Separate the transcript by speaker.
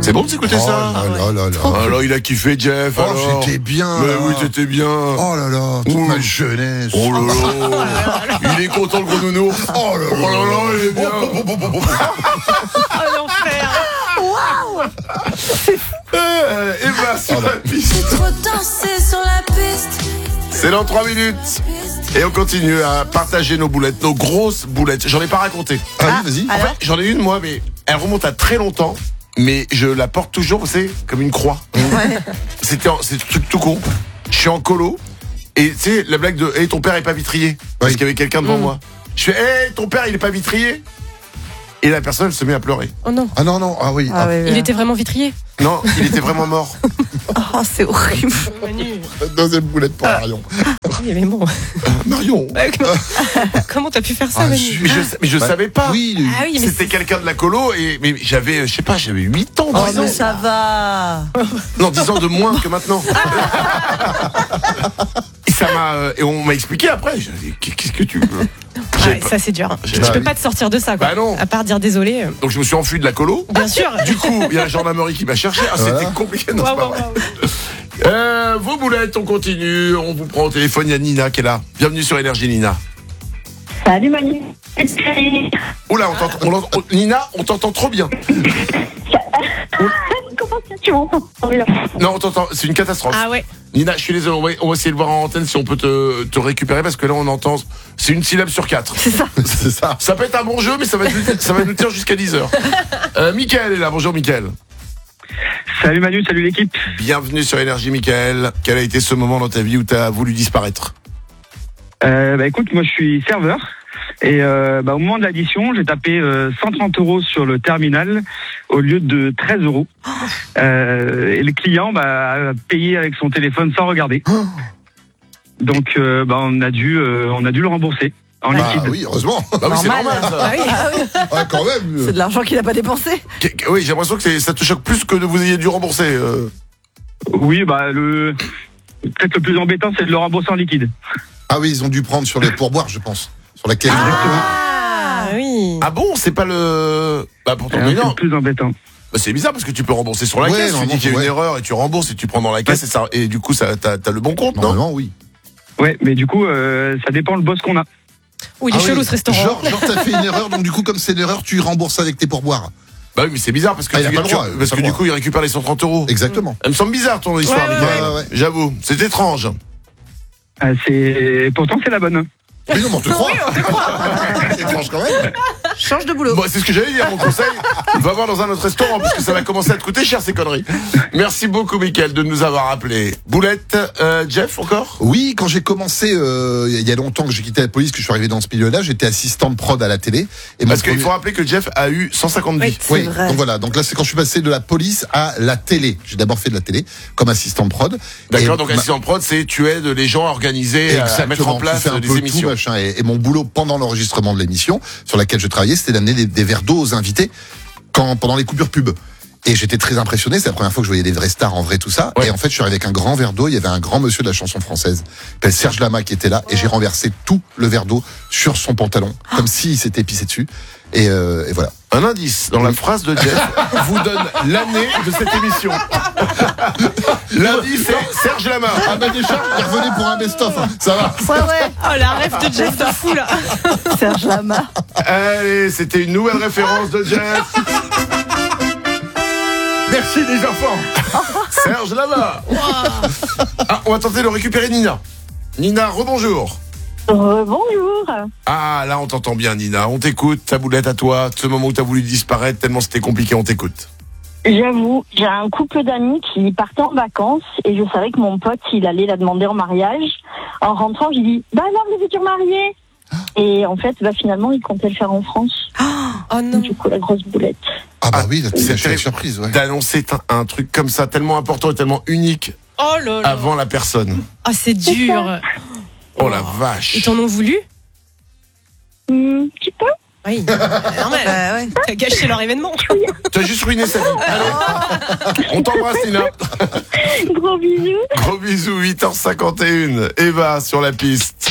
Speaker 1: C'est bon de s'écouter ça? Alors il a kiffé Jeff.
Speaker 2: Oh,
Speaker 1: alors.
Speaker 2: j'étais bien.
Speaker 1: Mais oui, t'étais bien.
Speaker 2: Oh là là, toute ma jeunesse.
Speaker 1: Oh là là. Il est content le gros nounours.
Speaker 2: Oh là là.
Speaker 1: Oh là là, il est bien.
Speaker 3: Oh l'enfer. Waouh.
Speaker 1: Et bah sur la piste.
Speaker 4: Trop danser sur la piste.
Speaker 1: C'est dans 3 minutes. Et on continue à partager nos boulettes, nos grosses boulettes. J'en ai pas raconté.
Speaker 2: Ah oui, vas-y.
Speaker 1: En fait, j'en ai une moi, mais elle remonte à très longtemps. Mais je la porte toujours, vous savez, comme une croix.
Speaker 3: Ouais.
Speaker 1: C'est un truc tout con. Je suis en colo. Et tu sais, la blague de « Hey, ton père est pas vitrier ?» Parce qu'il y avait quelqu'un devant moi. Je fais « Hey, ton père, il est pas vitrier ?» Et la personne elle se met à pleurer.
Speaker 3: Oh non.
Speaker 2: Ah non, non, ah oui.
Speaker 3: Ah, ouais, il était vraiment vitrier.
Speaker 1: Non, il était vraiment mort.
Speaker 3: Oh, c'est horrible. Manu.
Speaker 2: Deuxième boulette pour Marion.
Speaker 3: Oui, mais bon.
Speaker 2: Marion.
Speaker 3: Comment t'as pu faire ça, Manu?
Speaker 1: Mais je savais pas.
Speaker 2: Oui,
Speaker 3: Ah oui, mais
Speaker 1: c'était quelqu'un de la colo mais j'avais, je sais pas, j'avais 8 ans. 10 ans.
Speaker 5: ça va.
Speaker 1: Non, 10 ans de moins que maintenant. Et ça et on m'a expliqué après. J'ai dit, qu'est-ce que tu veux?
Speaker 3: Ça c'est dur. Tu
Speaker 1: Bah
Speaker 3: peux
Speaker 1: oui.
Speaker 3: pas te sortir de ça, quoi.
Speaker 1: Bah non.
Speaker 3: À part dire désolé.
Speaker 1: Donc je me suis enfui de la colo.
Speaker 3: Bien sûr.
Speaker 1: Du coup, il y a la gendarmerie qui m'a cherché. Ah, c'était compliqué. Non, c'est pas vrai. Vos boulettes, on continue. On vous prend au téléphone. Il y a Nina qui est là. Bienvenue sur Énergie, Nina.
Speaker 6: Salut Manu.
Speaker 1: Oula, Nina, on t'entend trop bien.
Speaker 6: Comment ça tu m'entends?
Speaker 1: Non, on t'entend. C'est une catastrophe.
Speaker 3: Ah ouais.
Speaker 1: Nina, je suis désolé. On va essayer de voir en antenne si on peut te récupérer parce que là, on entend. C'est une syllabe sur 4.
Speaker 5: C'est ça.
Speaker 2: c'est ça.
Speaker 1: Ça peut être un bon jeu, mais ça va nous tenir jusqu'à 10h. Mickaël est là. Bonjour, Mickaël.
Speaker 7: Salut Manu, salut l'équipe.
Speaker 1: Bienvenue sur Énergie, Mickaël. Quel a été ce moment dans ta vie où tu as voulu disparaître?
Speaker 7: Écoute, moi je suis serveur et au moment de l'addition, j'ai tapé 130 € sur le terminal au lieu de 13 €. Et le client a payé avec son téléphone sans regarder. Donc on a dû le rembourser en liquide.
Speaker 2: Ah oui, heureusement.
Speaker 1: Bah oui, c'est normal ça.
Speaker 5: Ah oui.
Speaker 2: Ah, quand même.
Speaker 5: C'est de l'argent qu'il n'a pas dépensé.
Speaker 1: Oui, j'ai l'impression que ça te choque plus que de vous ayez dû rembourser.
Speaker 7: Oui, peut-être le plus embêtant, c'est de le rembourser en liquide.
Speaker 2: Ah oui, ils ont dû prendre sur les pourboires, je pense. Sur la caisse.
Speaker 3: Ah oui.
Speaker 1: Ah bon, c'est pas le. Bah pourtant, mais
Speaker 7: C'est
Speaker 1: non.
Speaker 7: le plus embêtant.
Speaker 1: Bah, c'est bizarre parce que tu peux rembourser sur la
Speaker 2: Ouais,
Speaker 1: caisse. Tu dis
Speaker 2: normalement,
Speaker 1: qu'il y a une
Speaker 2: ouais.
Speaker 1: erreur et tu rembourses et tu prends dans la caisse et du coup, t'as le bon compte, non?
Speaker 2: Normalement, oui.
Speaker 7: Ouais, mais du coup, ça dépend le boss qu'on a.
Speaker 3: Oui, il est chelou ce restaurant.
Speaker 2: Genre t'as fait une erreur, donc du coup, comme c'est une erreur, tu rembourses avec tes pourboires.
Speaker 1: Bah oui, mais c'est bizarre parce que,
Speaker 2: il a pas le droit,
Speaker 1: parce que du coup, il récupère les 130 €.
Speaker 2: Exactement.
Speaker 1: Elle me semble bizarre ton histoire,
Speaker 3: Ouais,
Speaker 1: Mickaël.
Speaker 2: ouais.
Speaker 1: J'avoue, c'est étrange.
Speaker 7: Pourtant, c'est la bonne.
Speaker 2: Mais non, mais on te croit. C'est étrange quand même.
Speaker 5: Change de boulot.
Speaker 1: Bon, c'est ce que j'allais dire, mon conseil. Va voir dans un autre restaurant parce que ça va commencer à te coûter cher ces conneries. Merci beaucoup, Mickaël, de nous avoir appelé. Boulette, Jeff, encore?
Speaker 2: Oui, quand j'ai commencé, il y a longtemps que j'ai quitté la police, que je suis arrivé dans ce milieu-là, j'étais assistant de prod à la télé. Et
Speaker 1: Parce qu'il faut rappeler que Jeff a eu 150 vies.
Speaker 5: C'est vrai.
Speaker 2: donc voilà. Donc là, c'est quand je suis passé de la police à la télé. J'ai d'abord fait de la télé comme assistant de prod.
Speaker 1: D'accord,
Speaker 2: Et
Speaker 1: donc assistant de prod, c'est tu aides les gens à organiser, à mettre en place
Speaker 2: tu fais un
Speaker 1: des
Speaker 2: peu
Speaker 1: émissions.
Speaker 2: tout, machin. Et mon boulot pendant l'enregistrement de l'émission sur laquelle je travaillais, c'était d'amener des verres d'eau aux invités pendant les coupures pub. Et j'étais très impressionné, c'est la première fois que je voyais des vrais stars en vrai, tout ça.
Speaker 1: Ouais.
Speaker 2: Et en fait, je suis arrivé avec un grand verre d'eau, il y avait un grand monsieur de la chanson française, qui s'appelle Serge Lama, qui était là, et j'ai renversé tout le verre d'eau sur son pantalon, comme s'il s'était pissé dessus. Et voilà.
Speaker 1: Un indice dans la phrase de Jeff vous donne l'année de cette émission. L'indice c'est Serge Lama.
Speaker 2: Ah bah déjà, il revenait pour un best-of, hein. Ça va.
Speaker 5: Ouais.
Speaker 3: Oh la rêve de Jeff de fou là.
Speaker 5: Serge Lama.
Speaker 1: Allez, c'était une nouvelle référence de Jeff. Merci les enfants. Serge Lama. Ah, on va tenter de récupérer Nina. Nina, rebonjour.
Speaker 6: Bonjour.
Speaker 1: Ah, là on t'entend bien Nina, on t'écoute, ta boulette à toi, ce moment où t'as voulu disparaître tellement c'était compliqué, on t'écoute.
Speaker 6: J'avoue, j'ai un couple d'amis qui partaient en vacances et je savais que mon pote, il allait la demander en mariage. En rentrant, j'ai dit, bah alors, les futurs mariés. Et en fait, finalement, il comptait le faire en France.
Speaker 3: Oh non.
Speaker 6: Du coup, la grosse boulette.
Speaker 2: Ah bah oui, c'est
Speaker 1: très
Speaker 2: une surprise, ouais.
Speaker 1: D'annoncer un truc comme ça, tellement important et tellement unique
Speaker 3: Oh là là.
Speaker 1: avant la personne.
Speaker 3: Ah c'est dur.
Speaker 1: Oh la vache.
Speaker 3: Ils t'en ont voulu?
Speaker 6: Petit peu.
Speaker 3: Oui. Normal.
Speaker 5: Ouais.
Speaker 3: T'as gâché leur événement.
Speaker 1: Tu as juste ruiné sa vie. Allez. On t'embrasse Nina.
Speaker 6: Gros bisous.
Speaker 1: Gros bisous, 8h51. Eva sur la piste.